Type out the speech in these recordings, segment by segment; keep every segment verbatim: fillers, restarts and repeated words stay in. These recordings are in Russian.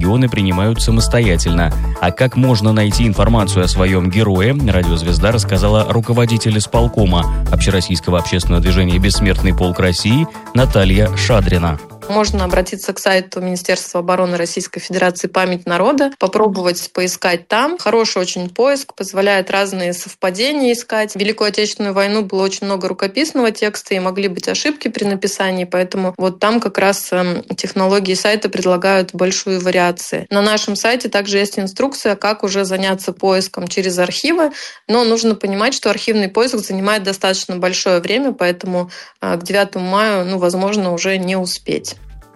регионы принимают самостоятельно. А как можно найти информацию о своем герое, «Радиозвезда» рассказала руководитель исполкома Общероссийского общественного движения «Бессмертный полк России» Наталья Шадрина. Можно обратиться к сайту Министерства обороны Российской Федерации «Память народа», попробовать поискать там. Хороший очень поиск, позволяет разные совпадения искать. В Великую Отечественную войну было очень много рукописного текста, и могли быть ошибки при написании, поэтому вот там как раз технологии сайта предлагают большие вариации. На нашем сайте также есть инструкция, как уже заняться поиском через архивы, но нужно понимать, что архивный поиск занимает достаточно большое время, поэтому к девятому мая, ну, возможно, уже не успеть.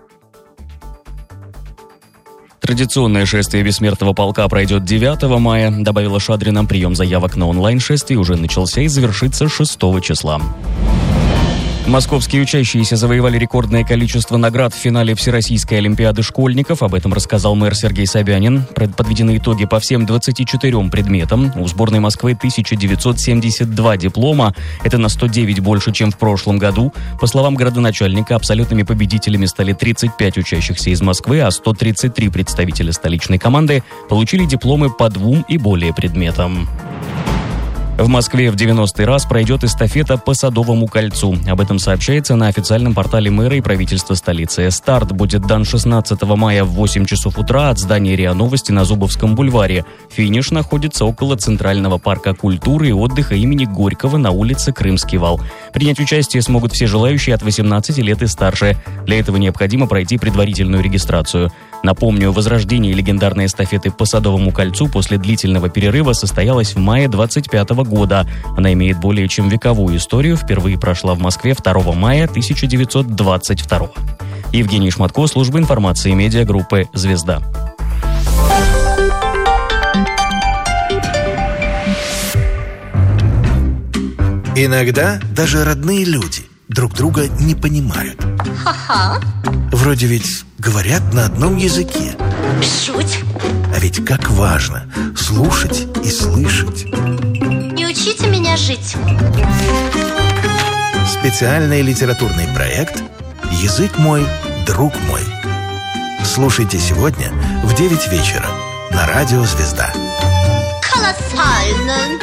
Традиционное шествие Бессмертного полка пройдет девятого мая, добавила Шадрина. Прием заявок на онлайн-шествие уже начался и завершится шестого числа. Московские учащиеся завоевали рекордное количество наград в финале Всероссийской олимпиады школьников. Об этом рассказал мэр Сергей Собянин. Подведены итоги по всем двадцати четырем предметам. У сборной Москвы тысяча девятьсот семьдесят два диплома. Это на сто девять больше, чем в прошлом году. По словам градоначальника, абсолютными победителями стали тридцать пять учащихся из Москвы, а сто тридцать три представителя столичной команды получили дипломы по двум и более предметам. В Москве в девяностый раз пройдет эстафета по Садовому кольцу. Об этом сообщается на официальном портале мэра и правительства столицы. Старт будет дан шестнадцатого мая в восемь часов утра от здания РИА Новости на Зубовском бульваре. Финиш находится около Центрального парка культуры и отдыха имени Горького на улице Крымский вал. Принять участие смогут все желающие от восемнадцати лет и старше. Для этого необходимо пройти предварительную регистрацию. Напомню, возрождение легендарной эстафеты по Садовому кольцу после длительного перерыва состоялось в мае двадцать пятого года. Она имеет более чем вековую историю, впервые прошла в Москве второго мая тысяча девятьсот двадцать второго. Евгений Шматко, служба информации медиагруппы «Звезда». Иногда даже родные люди друг друга не понимают. Ха-ха. Вроде ведь говорят на одном языке. Шуть. А ведь как важно слушать и слышать. Не учите меня жить. Специальный литературный проект «Язык мой, друг мой». Слушайте сегодня в девять вечера на радио «Звезда». Колоссально.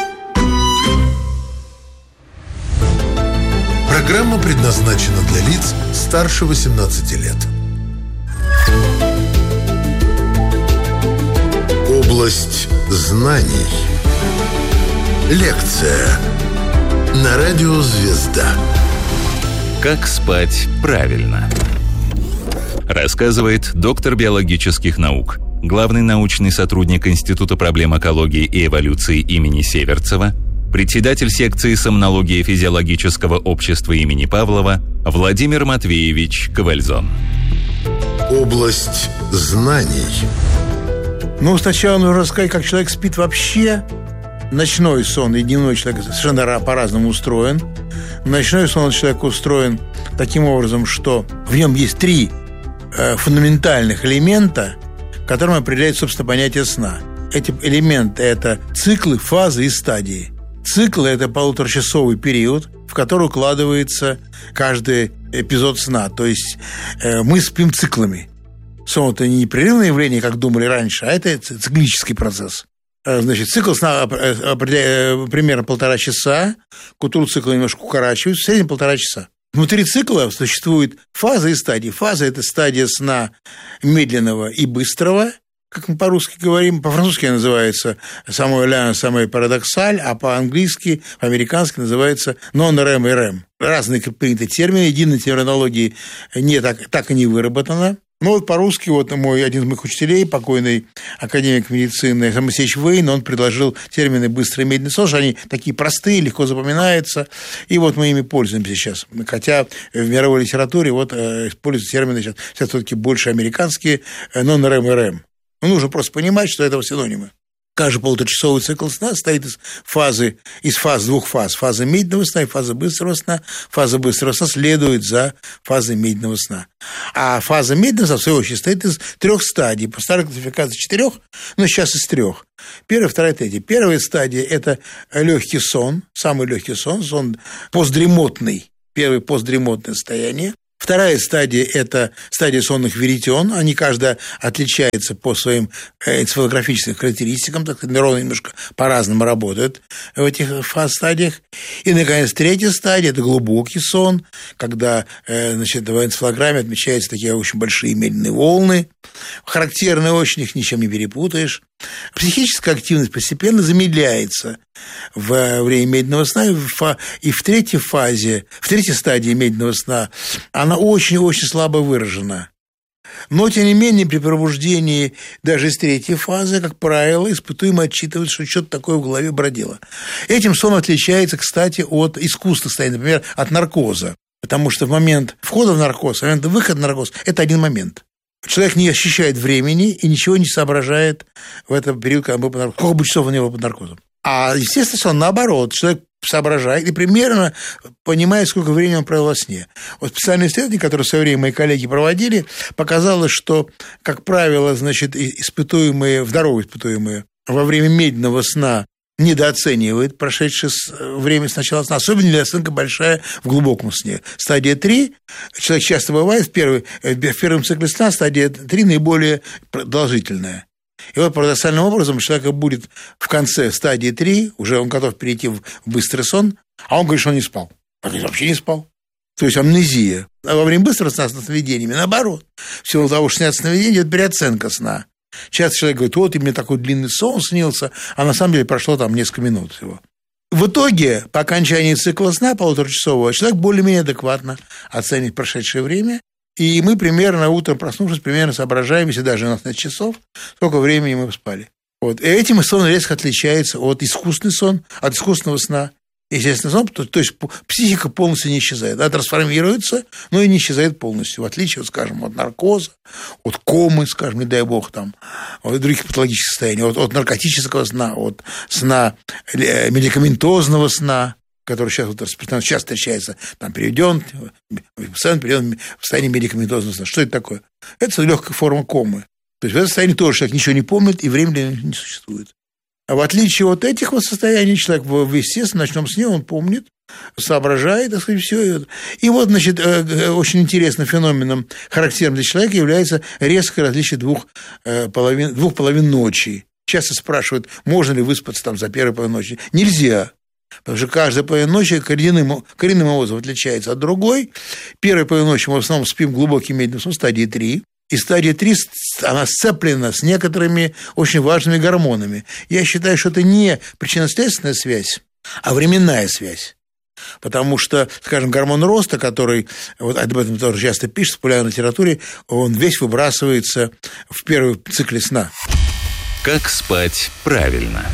Программа предназначена для лиц старше восемнадцати лет. Область знаний. Лекция на радио «Звезда». Как спать правильно? Рассказывает доктор биологических наук, главный научный сотрудник Института проблем экологии и эволюции имени Северцева, председатель секции сомнологии физиологического общества имени Павлова Владимир Матвеевич Ковальзон. Область знаний. Ну, сначала нужно рассказать, как человек спит вообще. Ночной сон и дневной человек совершенно по-разному устроен. Ночной сон человека устроен таким образом, что в нем есть три э, фундаментальных элемента, которым определяет, собственно, понятие сна. Эти элементы – это циклы, фазы и стадии. Цикл – это полуторачасовый период, в который укладывается каждый эпизод сна. То есть э, мы спим циклами. Сон – это не непрерывное явление, как думали раньше, а это циклический процесс. Значит, цикл сна примерно полтора часа, к утру цикл немножко укорачивается, в среднем полтора часа. Внутри цикла существуют фазы и стадии. Фаза – это стадия сна медленного и быстрого, как мы по-русски говорим. По-французски называется «самое ля», «самое парадоксаль», а по-английски, по-американски называется «non-рем» и «рем». Разные принятые термины, единой терминологии не так, так и не выработано. Ну вот по-русски вот мой, один из моих учителей, покойный академик медицины Александр Моисеевич Вейн, он предложил термины «быстрый и медленный сон», что они такие простые, легко запоминаются, и вот мы ими пользуемся сейчас. Хотя в мировой литературе вот используются термины сейчас все-таки больше американские «non-рем» и «рем». Ну, нужно просто понимать, что это синонимы. Каждый полуторачасовый цикл сна состоит из фазы, из фаз, двух фаз. Фаза медленного сна и фаза быстрого сна. Фаза быстрого сна следует за фазой медленного сна. А фаза медленного сна, в свою очередь, состоит из трех стадий. По старой классификации четырех, но сейчас из трех. Первая, вторая, третья. Первая стадия – это легкий сон, самый легкий сон, сон постдремотный. Первое постдремотное состояние. Вторая стадия – это стадия сонных веретен. Они каждая отличается по своим энцефалографическим характеристикам, так сказать, нейроны немножко по-разному работают в этих фаз-стадиях. И, наконец, третья стадия – это глубокий сон, когда, значит, в энцефалограмме отмечаются такие очень большие медленные волны, характерные очень, их ничем не перепутаешь. Психическая активность постепенно замедляется во время медленного сна, и в третьей фазе, в третьей стадии медленного сна она очень-очень слабо выражена. Но, тем не менее, при пробуждении даже из третьей фазы, как правило, испытуемый отчитывает, что что-то такое в голове бродило. Этим сон отличается, кстати, от искусственных состояний, например, от наркоза. Потому что в момент входа в наркоз, в момент выхода в наркоз – это один момент. Человек не ощущает времени и ничего не соображает в этот период, когда он был под наркозом. Сколько бы часов он не был под наркозом. А, естественно, сон наоборот. Человек соображает и примерно понимает, сколько времени он провел во сне. Вот специальное исследование, которое в свое время мои коллеги проводили, показало, что, как правило, значит, испытуемые, здоровые испытуемые во время медленного сна недооценивает прошедшее время с начала сна. Особенно недооценка большая в глубоком сне. Стадия три, человек часто бывает в, первый, в первом цикле сна, стадия три наиболее продолжительная. И вот парадоксальным образом человек будет в конце стадии три, уже он готов перейти в быстрый сон, а он говорит, что он не спал. Он говорит, вообще не спал. То есть амнезия. А во время быстрого сна с сновидениями, наоборот. В силу того, что снятся сновидения, это переоценка сна. Часто человек говорит, вот, и мне такой длинный сон снился, а на самом деле прошло там несколько минут всего. В итоге, по окончании цикла сна полуторачасового, человек более-менее адекватно оценит прошедшее время, и мы примерно утром, проснувшись, примерно соображаем, если даже у нас нет часов, сколько времени мы спали. Вот. И этим сон резко отличается от искусственного сна, от искусственного сна. Естественный сон, то, то есть психика полностью не исчезает. Она трансформируется, но и не исчезает полностью, в отличие, вот, скажем, от наркоза, от комы, скажем, не дай бог, там, от других патологических состояний, от, от наркотического сна, от сна медикаментозного сна, который сейчас вот, часто встречается, там, переведен, переведен в состояние медикаментозного сна. Что это такое? Это легкая форма комы. То есть в этом состоянии тоже человек ничего не помнит, и времени не существует. А в отличие от этих вот состояний, человек в естественном ночном сне, он помнит, соображает, так сказать, все. И вот, значит, очень интересным феноменом, характерным для человека, является резкое различие двух половин, двух половин ночи. Часто спрашивают, можно ли выспаться там за первой половиной ночи. Нельзя. Потому что каждая половина ночи коренным, коренным образом отличается от другой. Первая половина ночи мы в основном спим глубоким медленным сном, стадии три. И стадия три, она сцеплена с некоторыми очень важными гормонами. Я считаю, что это не причинно-следственная связь, а временная связь. Потому что, скажем, гормон роста, который, вот об этом тоже часто пишут в популярной литературе, он весь выбрасывается в первом цикле сна. Как спать правильно?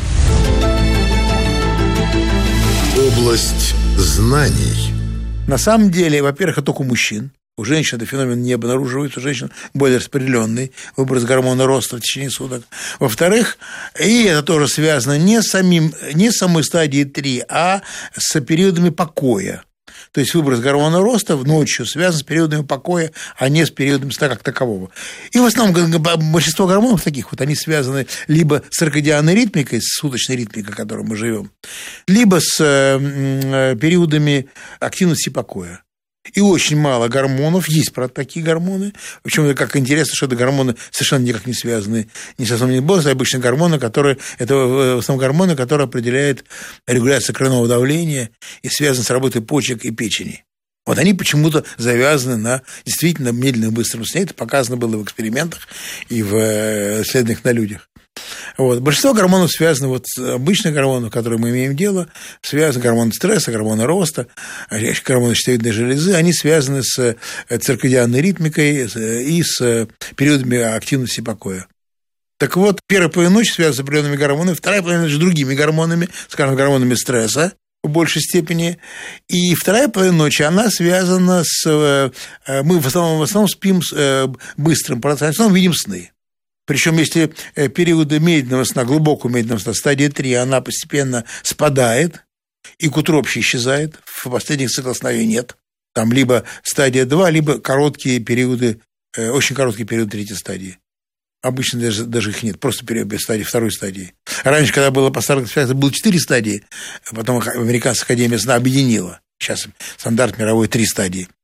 Область знаний. На самом деле, во-первых, это только у мужчин. У женщин этот феномен не обнаруживается, у женщин более распределенный выброс гормона роста в течение суток. Во-вторых, и это тоже связано не с, самим, не с самой стадией три, а с периодами покоя. То есть выброс гормона роста ночью связан с периодами покоя, а не с периодами сна как такового. И в основном большинство гормонов таких вот, они связаны либо с циркадианной ритмикой, с суточной ритмикой, в которой мы живем, либо с периодами активности покоя. И очень мало гормонов, есть, правда, такие гормоны. Причем, как интересно, что это гормоны совершенно никак не связаны ни с основным бонусом, а обычные гормоны, которые, это в основном гормоны, которые определяют регуляцию кровяного давления и связаны с работой почек и печени. Вот они почему-то завязаны на действительно медленном быстром сне. Это показано было в экспериментах и в исследованиях на людях. Вот. Большинство гормонов связано, вот с обычными гормонами, с которыми мы имеем дело, связаны гормоны стресса, гормоны роста, гормоны щитовидной железы, они связаны с циркадианной ритмикой и с периодами активности покоя. Так вот, первая половина ночи связана с определенными гормонами, вторая половина ночи с другими гормонами, скажем, гормонами стресса в большей степени. И вторая половина ночи, она связана с... Мы в основном, в основном спим быстрым процессом, в основном видим сны. Причем, если периоды медленного сна, глубокого медленного сна, стадия три, она постепенно спадает, и к утру вообще исчезает, в последних циклах сна ее нет. Там либо стадия два, либо короткие периоды, очень короткие периоды третьей стадии. Обычно даже, даже их нет, просто период без стадии, второй стадии. Раньше, когда было по старым классификациям, было четыре стадии, потом Американская академия сна объединила. Сейчас стандарт мировой три стадии.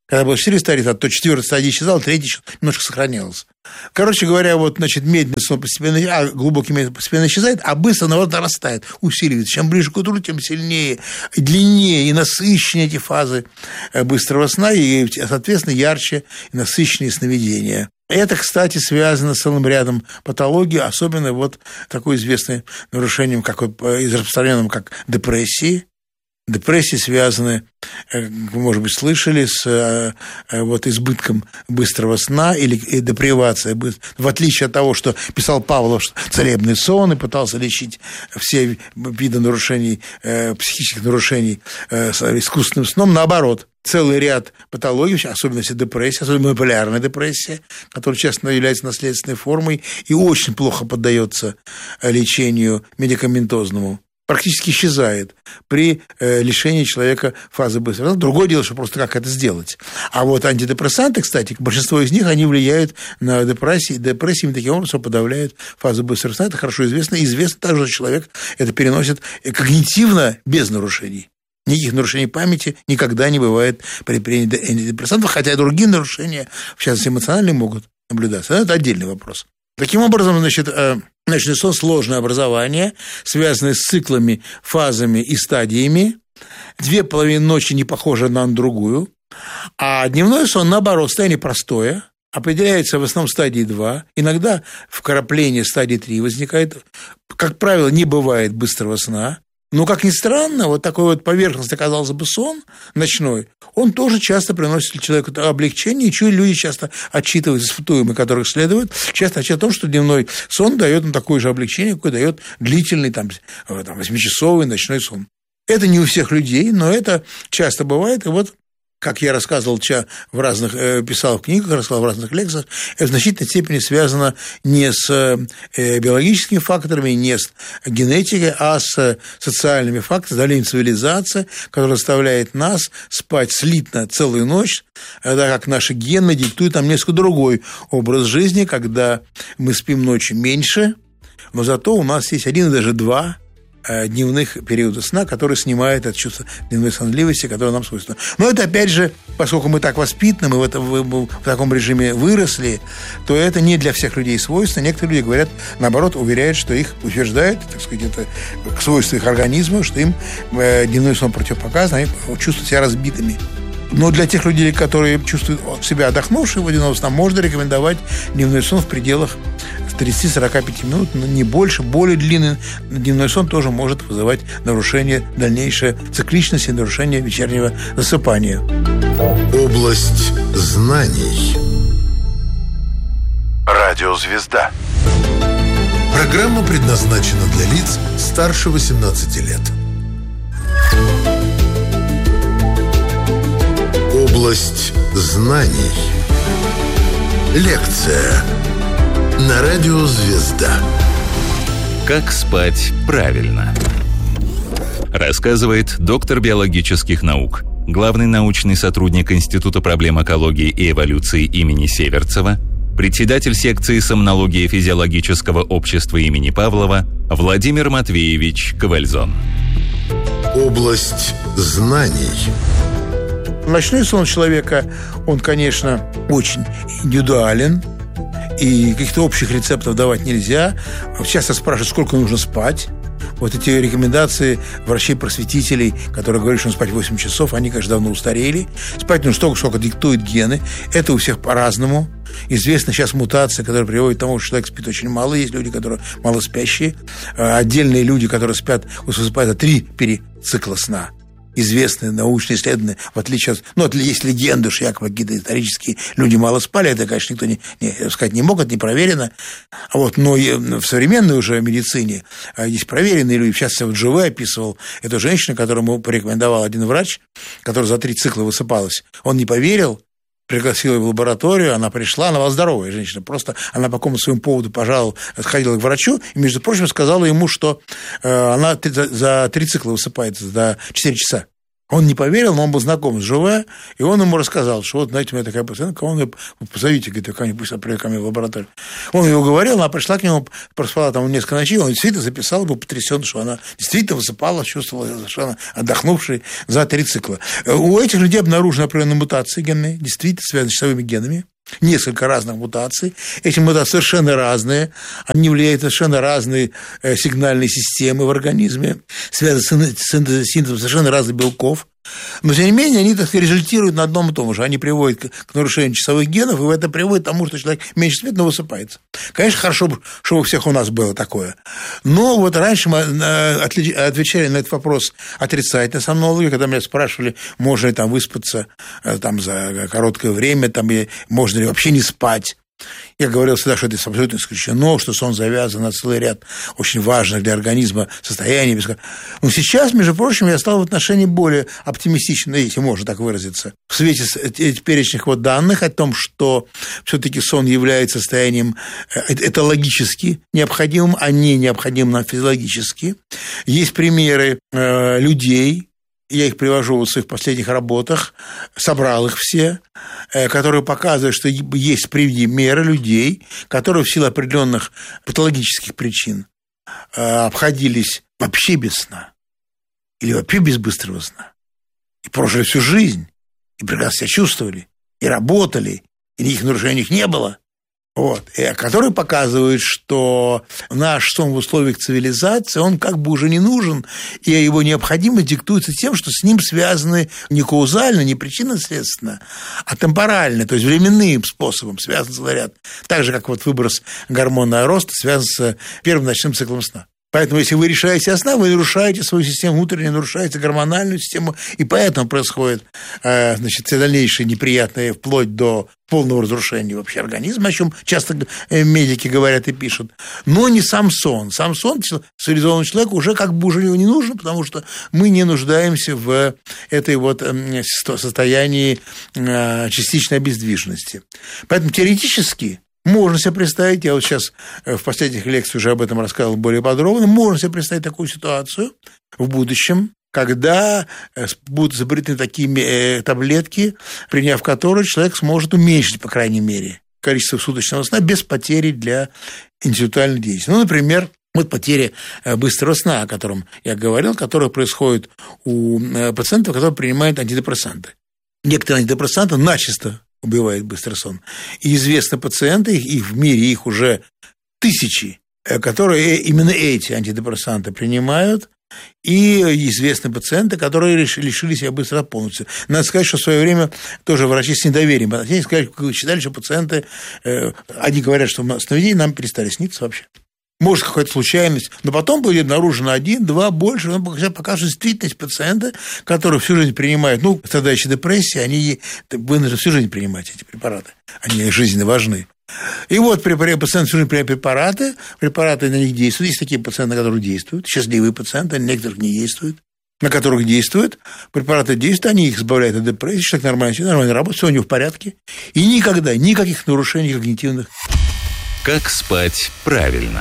Когда было четыре стадии, то четвертая стадия исчезала, третья еще немножко сохранялась. Короче говоря, вот, значит, медленный сон постепенно, а глубокий медленно постепенно исчезает, а быстро, наоборот, нарастает, усиливается. Чем ближе к утру, тем сильнее, длиннее и насыщеннее эти фазы быстрого сна, и, соответственно, ярче и насыщеннее сновидения. Это, кстати, связано с целым рядом патологий, особенно вот такое известное нарушением, как, из распространенным, как депрессии. Депрессии связаны, вы, может быть, слышали, с вот, избытком быстрого сна или депривацией. В отличие от того, что писал Павлов, целебный сон, и пытался лечить все виды нарушений, психических нарушений искусственным сном, наоборот. Целый ряд патологий, особенно если депрессия, особенно биполярная депрессия, которая часто является наследственной формой и очень плохо поддается лечению медикаментозному, практически исчезает при э, лишении человека фазы быстрого сна. Другое дело, что просто как это сделать. А вот антидепрессанты, кстати, большинство из них, они влияют на депрессии, депрессиями таким образом подавляют фазу быстрого сна. Это хорошо известно. И известно также, что человек это переносит когнитивно без нарушений. Никаких нарушений памяти никогда не бывает при принятии антидепрессантов, хотя и другие нарушения, в частности, эмоциональные, могут наблюдаться. Это отдельный вопрос. Таким образом, значит, ночной сон – сложное образование, связанное с циклами, фазами и стадиями. Две половины ночи не похожи одна на другую. А дневной сон, наоборот, состояние простое, определяется в основном стадии два. Иногда вкрапление стадии три возникает. Как правило, не бывает быстрого сна. Но, как ни странно, вот такой вот поверхностный, казалось бы, сон ночной, он тоже часто приносит человеку облегчение, и люди часто отчитывают, испытуемые, которых следует, часто отчитывают о том, что дневной сон дает им такое же облегчение, какое дает длительный там, там, восьмичасовый ночной сон. Это не у всех людей, но это часто бывает, и вот как я рассказывал в разных, писал в книгах, рассказал в разных лекциях, это в значительной степени связано не с биологическими факторами, не с генетикой, а с социальными факторами, давлением цивилизации, которая заставляет нас спать слитно целую ночь, тогда как наши гены диктуют нам несколько другой образ жизни, когда мы спим ночью меньше, но зато у нас есть один и даже два дневных периода сна, которые снимают это чувство дневной сонливости, которое нам свойственно. Но это, опять же, поскольку мы так воспитаны, мы в, этом, в, в таком режиме выросли, то это не для всех людей свойственно. Некоторые люди говорят, наоборот, уверяют, что их утверждают, так сказать, это к свойству их организма, что им дневной сон противопоказан, они чувствуют себя разбитыми. Но для тех людей, которые чувствуют себя отдохнувшими в дневном сне, можно рекомендовать дневной сон в пределах тридцать-сорок пять минут, но не больше. Более длинный дневной сон тоже может вызывать нарушение, дальнейшее цикличности, нарушение вечернего засыпания. Область знаний. Радиозвезда. Программа предназначена для лиц старше восемнадцати лет. Область знаний. Лекция на радио «Звезда». Как спать правильно? Рассказывает доктор биологических наук, главный научный сотрудник Института проблем экологии и эволюции имени Северцева, председатель секции сомнологии физиологического общества имени Павлова Владимир Матвеевич Ковальзон. Область знаний. Ночной сон человека, он, конечно, очень индивидуален, и каких-то общих рецептов давать нельзя. Часто спрашивают, сколько нужно спать. Вот эти рекомендации врачей-просветителей, которые говорят, что нужно спать восемь часов, они, конечно, давно устарели. Спать нужно столько, сколько диктуют гены. Это у всех по-разному. Известна сейчас мутация, которая приводит к тому, что человек спит очень мало. Есть люди, которые мало спящие. Отдельные люди, которые спят, высыпают три перецикла сна. Известные научные исследования, в отличие от... Ну, есть легенды, что якобы какие-то исторические люди мало спали, это, конечно, никто не, не, сказать не мог, это не проверено. Вот, но в современной уже медицине есть проверенные люди. Сейчас я вот живой описывал эту женщину, которому порекомендовал один врач, которая за три цикла высыпалась. Он не поверил, пригласил ее в лабораторию, она пришла, она была здоровая женщина, просто она по какому-то своему поводу пожаловала, сходила к врачу, и, между прочим, сказала ему, что она за три цикла высыпается, за четыре часа. Он не поверил, но он был знаком с Жуве, и он ему рассказал, что вот, знаете, у меня такая пациентка, он ее, позовите, говорит, ко мне, пусть она придет ко мне в лабораторию. Он ее уговорил, она пришла к нему, проспала там несколько ночей, он действительно записал, был потрясен, что она действительно высыпала, чувствовала совершенно отдохнувшей за три цикла. У этих людей обнаружены определенные мутации генные, действительно связанные с часовыми генами. Несколько разных мутаций. Эти мутации совершенно разные. Они влияют на совершенно разные сигнальные системы в организме, связаны с синтезом совершенно разных белков. Но, тем не менее, они, так сказать, результируют на одном и том же. Они приводят к нарушению часовых генов, и это приводит к тому, что человек меньше спит, но высыпается. Конечно, хорошо, чтобы у всех у нас было такое. Но вот раньше мы отвечали на этот вопрос отрицательно сомнологии, когда меня спрашивали, можно ли там выспаться там, за короткое время, там, можно ли вообще не спать. Я говорил всегда, что это абсолютно исключено, что сон завязан на целый ряд очень важных для организма состояний. Но сейчас, между прочим, я стал в отношении более оптимистичным, если можно так выразиться, в свете теперешних вот данных о том, что все-таки сон является состоянием этологически необходимым, а не необходимым нам физиологически. Есть примеры э, людей, я их привожу в своих последних работах, собрал их все, которые показывают, что есть примеры людей, которые в силу определенных патологических причин обходились вообще без сна или вообще без быстрого сна. И прожили всю жизнь, и прекрасно себя чувствовали, и работали, и никаких нарушений у них не было. Вот, и которые показывают, что наш сон в условиях цивилизации, он как бы уже не нужен, и его необходимость диктуется тем, что с ним связаны не каузально, не причинно-следственно, а темпорально, то есть временным способом связан целый ряд. Так же, как вот выброс гормона роста связан с первым ночным циклом сна. Поэтому, если вы решаете о сна, вы нарушаете свою систему внутреннюю, нарушаете гормональную систему, и поэтому происходит, значит, все дальнейшие неприятные, вплоть до полного разрушения вообще организма, о чем часто медики говорят и пишут. Но не сам сон. Сам сон цивилизованному человеку уже как бы уже не нужен, потому что мы не нуждаемся в этой вот состоянии частичной обездвиженности. Поэтому теоретически можно себе представить, я вот сейчас в последних лекциях уже об этом рассказывал более подробно, можно себе представить такую ситуацию в будущем, когда будут изобретены такие таблетки, приняв которые человек сможет уменьшить, по крайней мере, количество суточного сна без потери для интеллектуальной деятельности. Ну, например, вот потеря быстрого сна, о котором я говорил, которая происходит у пациентов, которые принимают антидепрессанты. Некоторые антидепрессанты начисто убивает быстрый сон. И известны пациенты, и в мире их уже тысячи, которые именно эти антидепрессанты принимают, и известны пациенты, которые лишили себя быстро полностью. Надо сказать, что в свое время тоже врачи с недоверием считали, что пациенты, одни говорят, что сновидения нам перестали сниться вообще. Может, какая-то случайность, но потом будет обнаружено один, два, больше. Но пока что действительность пациента, которые всю жизнь принимают, ну, страдающие депрессией, они вынуждены всю жизнь принимать эти препараты. Они жизненно важны. И вот пациенты всю жизнь принимают препараты, препараты на них действуют. Есть такие пациенты, на которых действуют, счастливые пациенты, на некоторых не действуют. На которых действуют, препараты действуют, они их избавляют от депрессии, человек нормально, нормально работает, все у него в порядке. И никогда никаких нарушений когнитивных. Как спать правильно?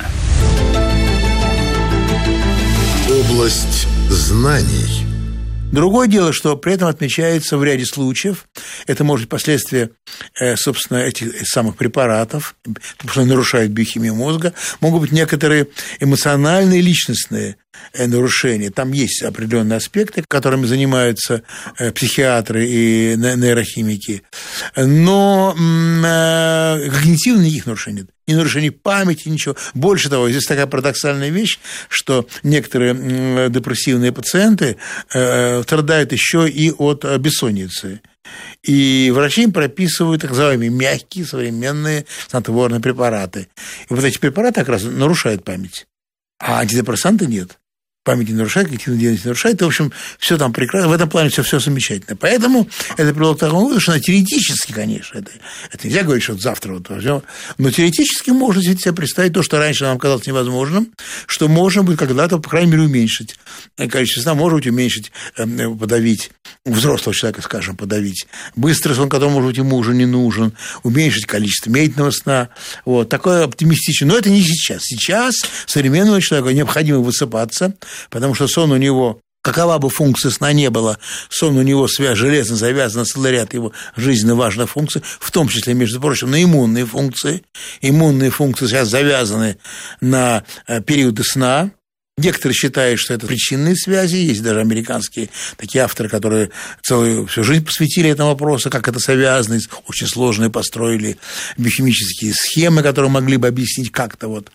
Область знаний. Другое дело, что при этом отмечается в ряде случаев, это может быть последствия, собственно, этих самых препаратов, потому что они нарушают биохимию мозга, могут быть некоторые эмоциональные, личностные нарушения. Там есть определенные аспекты, которыми занимаются психиатры и нейрохимики, но когнитивных никаких нарушений нет. Ни нарушений памяти, ничего. Больше того, здесь такая парадоксальная вещь, что некоторые депрессивные пациенты страдают еще и от бессонницы. И врачи им прописывают так называемые мягкие современные снотворные препараты. И вот эти препараты как раз нарушают память, а антидепрессанты нет. Память не нарушает, когнитивную деятельность не нарушает. И, в общем, все там прекрасно. В этом плане все, все замечательно. Поэтому это привело к такому выводу, что теоретически, конечно, это, это нельзя говорить, что вот завтра вот возьмем, но теоретически можно себе представить то, что раньше нам казалось невозможным, что можно будет когда-то, по крайней мере, уменьшить количество сна, может быть, уменьшить, подавить взрослого человека, скажем, подавить. Быстрый сон, который, может быть, ему уже не нужен, уменьшить количество медленного сна. Вот. Такое оптимистичное. Но это не сейчас. Сейчас современному человеку необходимо высыпаться, потому что сон у него какова бы функция сна не была, сон у него связан, железно завязан на целый ряд его жизненно важных функций, в том числе, между прочим, на иммунные функции. Иммунные функции сейчас завязаны на периоды сна. Некоторые считают, что это причинные связи. Есть даже американские такие авторы, которые целую всю жизнь посвятили этому вопросу, как это связано, очень сложные построили биохимические схемы, которые могли бы объяснить как-то вот.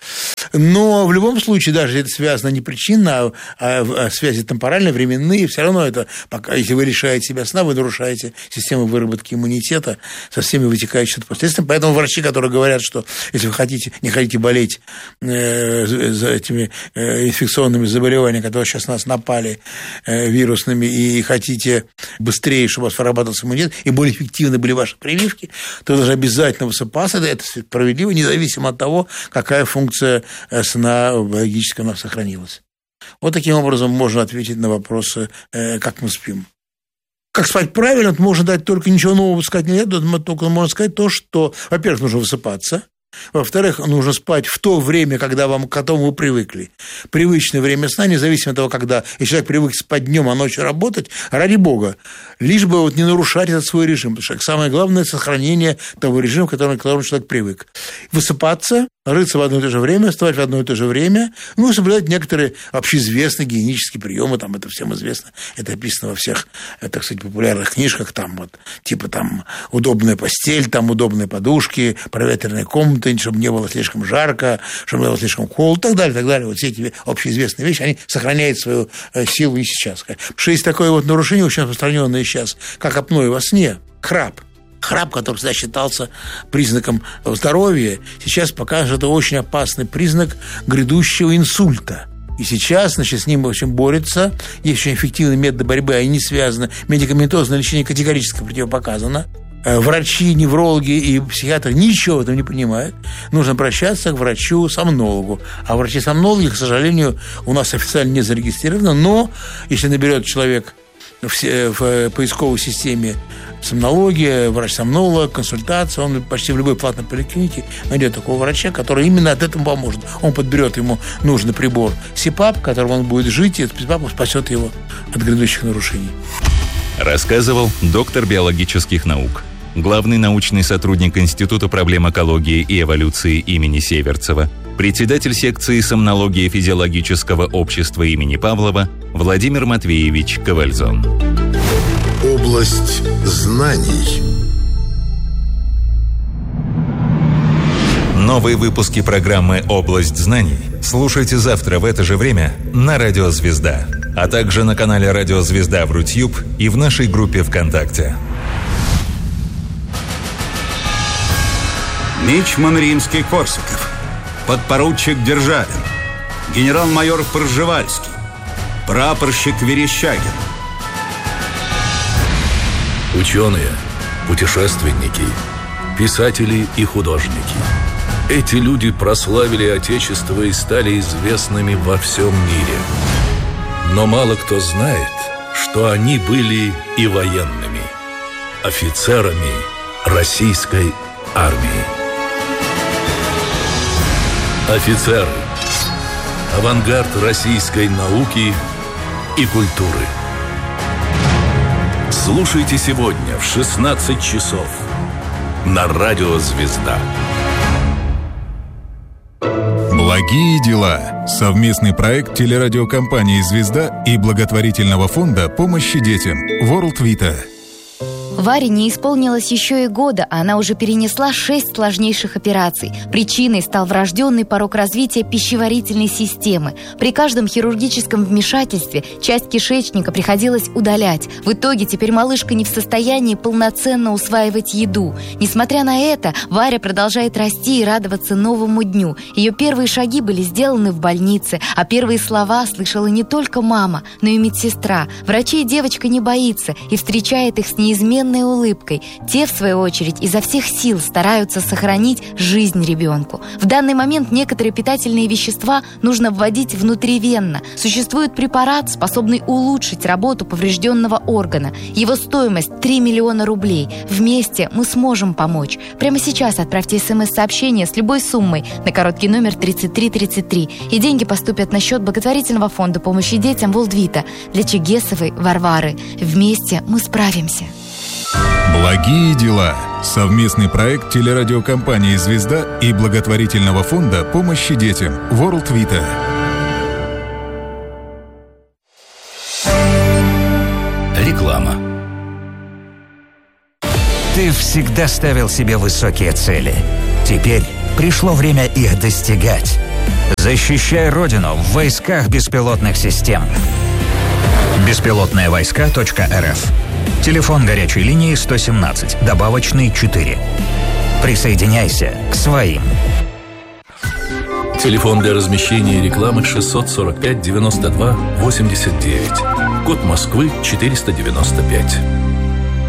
Но в любом случае, даже если это связано не причинно, а, а связи темпоральные, временные, все равно это, пока, если вы лишаете себя сна, вы нарушаете систему выработки иммунитета со всеми вытекающими последствиями. Поэтому врачи, которые говорят, что если вы хотите, не хотите болеть э, за этими э, инфекционными заболеваниями, которые сейчас на нас напали, э, вирусными, и хотите быстрее, чтобы у вас вырабатывался иммунитет, и более эффективны были ваши прививки, то должны обязательно высыпаться. Это справедливо, независимо от того, какая функция сна биологически у нас сохранилась. Вот таким образом можно ответить на вопросы, э, как мы спим. Как спать правильно, можно дать только ничего нового сказать нельзя, только можно сказать то, что, во-первых, нужно высыпаться. Во-вторых, нужно спать в то время, когда вам, к которому вы привыкли. Привычное время сна, независимо от того, когда если человек привык спать днем, а ночью работать, ради бога, лишь бы вот не нарушать этот свой режим. Потому что самое главное – сохранение того режима, к которому, к которому человек привык. Высыпаться, рыться в одно и то же время, вставать в одно и то же время, ну, и соблюдать некоторые общеизвестные гигиенические приемы, там это всем известно, это описано во всех, так сказать, популярных книжках, там вот, типа там удобная постель, там удобные подушки, проветренная комната, чтобы не было слишком жарко, чтобы не было слишком холодно, и так далее, и так далее. Вот все эти общеизвестные вещи, они сохраняют свою силу и сейчас. Потому что есть такое вот нарушение, очень распространенное сейчас, как апноэ во сне, храп. Храп, который всегда считался признаком здоровья, сейчас покажет, это очень опасный признак грядущего инсульта. И сейчас, значит, с ним, в общем, борется. Есть очень эффективные методы борьбы, они связаны. Медикаментозное лечение категорически противопоказано. Врачи, неврологи и психиатры ничего в этом не понимают. Нужно обращаться к врачу-сомнологу. А врачи-сомнологи, к сожалению, у нас официально не зарегистрированы. Но если наберет человек в, в поисковой системе сомнология, врач-сомнолог, консультация, он почти в любой платной поликлинике найдет такого врача, который именно от этого поможет. Он подберет ему нужный прибор СИПАП, которым он будет жить, и этот СИПАП спасет его от грядущих нарушений. Рассказывал доктор биологических наук, главный научный сотрудник Института проблем экологии и эволюции имени Северцева, председатель секции сомнологии физиологического общества имени Павлова Владимир Матвеевич Ковальзон. Область знаний. Новые выпуски программы «Область знаний» слушайте завтра в это же время на Радио Звезда, а также на канале Радио Звезда в Рутьюб и в нашей группе ВКонтакте. Мичман Римский-Корсаков, подпоручик Державин, генерал-майор Пржевальский, прапорщик Верещагин. Ученые, путешественники, писатели и художники. Эти люди прославили Отечество и стали известными во всем мире. Но мало кто знает, что они были и военными, офицерами российской армии. Офицеры. Авангард российской науки и культуры. Слушайте сегодня в шестнадцать часов на Радио Звезда. Благие дела. Совместный проект телерадиокомпании «Звезда» и благотворительного фонда помощи детям World Vita. Варе не исполнилось еще и года, а она уже перенесла шесть сложнейших операций. Причиной стал врожденный порок развития пищеварительной системы. При каждом хирургическом вмешательстве часть кишечника приходилось удалять. В итоге теперь малышка не в состоянии полноценно усваивать еду. Несмотря на это, Варя продолжает расти и радоваться новому дню. Ее первые шаги были сделаны в больнице, а первые слова слышала не только мама, но и медсестра. Врачей девочка не боится и встречает их с неизменной откровенной улыбкой. Те, в свою очередь, изо всех сил стараются сохранить жизнь ребенку. В данный момент некоторые питательные вещества нужно вводить внутривенно. Существует препарат, способный улучшить работу поврежденного органа. Его стоимость три миллиона рублей. Вместе мы сможем помочь. Прямо сейчас отправьте смс-сообщение с любой суммой на короткий номер тридцать три тридцать три, и деньги поступят на счет благотворительного фонда помощи детям Волдвита для Чегесовой Варвары. Вместе мы справимся. Благие дела. Совместный проект телерадиокомпании «Звезда» и благотворительного фонда помощи детям Ворлдвита. Реклама. Ты всегда ставил себе высокие цели. Теперь пришло время их достигать. Защищай Родину в войсках беспилотных систем. беспилотные войска точка эр эф. Телефон горячей линии сто семнадцать, добавочный четыре. Присоединяйся к своим. Телефон для размещения рекламы шестьсот сорок пять девяносто два восемьдесят девять. Код Москвы четыреста девяносто пять.